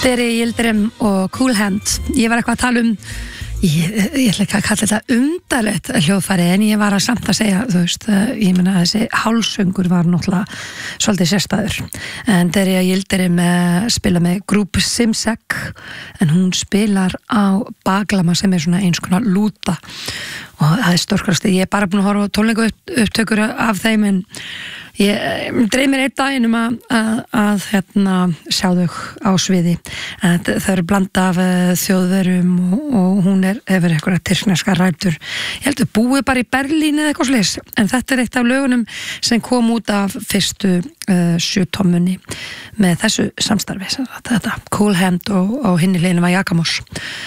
Terry Yildirim og Cool Hand. Ég var eitthvað að tala ég ætla ekki að kalla þetta undarlegt hljóðfæri, en ég var að samt að segja, þú veist, ég meina þessi hálsöngur var náttúrulega svolítið sérstæður. En Terry Yildirim spila með grúp Simsek, en hún spilar á baglama sem svona eins konar lúta, og það stórkast. Ég bara búin að horfa á tónleiku upptökur af þeim, en ég dreymir einn daginn að sjá þau á sviði. Það eru blanda af þjóðverum og hún hefur eitthvað tyrkneskar rætur. Ég held að búi bara í Berlín eða eitthvað slis, en þetta eitt af lögunum sem kom út af fyrstu 7 tommunni með þessu samstarfi. Þetta Cool Hand og hinni hliðinni var Jakamos.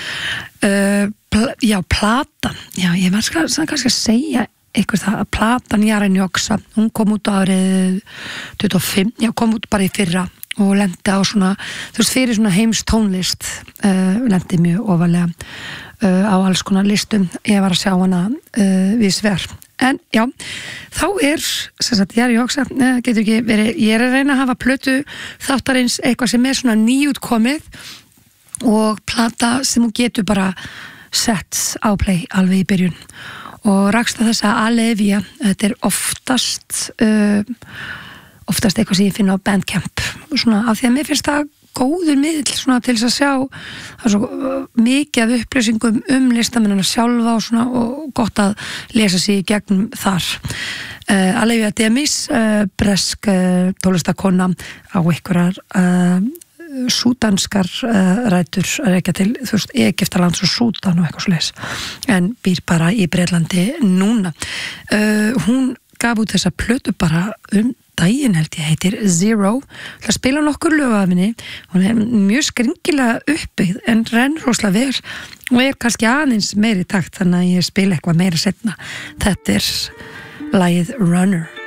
Platan. Já, ég var kannski að segja eitthvað það, að platan Jaren Joksa, hún kom út árið 25, kom út bara í fyrra og lendi á svona, þú veist, fyrir svona heims tónlist, lendi mjög ofarlega á alls konar listum. Ég var að sjá hana vísvegar. En já, þá sem sagt, Jaren Joksa, getur ekki verið, ég að reyna að hafa plötu þáttarins eitthvað sem svona nýútkomið og plata sem hún getur bara sett á play alveg í byrjun. Og rakst að þessa Alevia, þetta oftast eitthvað sem ég finna á Bandcamp, svona af því að mér finnst það góður miðl svona til þess að sjá, það svo mikið af upplýsingum listamennina sjálfa og svona, og gott að lesa sig í gegnum þar. Alevia Demis, bresk tónlistakona á einhverjar súdanskar rætur að rekja til, þú veist, Egyptalands og Súdan og eitthvað svoleiðis, en býr bara í Bretlandi núna. Hún gaf út þessa plötu bara daginn, held ég, heitir Zero. Það spila nokkur lög af henni, hún mjög skringilega uppbyggð en rennur rosalega vel og kannski aðeins meiri takt, þannig að ég spila eitthvað meira seinna. Þetta lagið Runner.